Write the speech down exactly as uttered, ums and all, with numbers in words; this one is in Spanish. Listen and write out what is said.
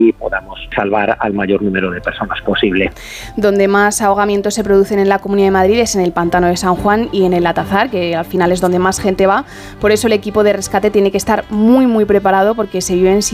y podamos salvar al mayor número de personas posible. Donde más ahogamientos se producen en la Comunidad de Madrid es en el Pantano de San Juan y en el Atazar, que al final es donde más gente va. Por eso el equipo de rescate tiene que estar muy muy preparado, porque se viven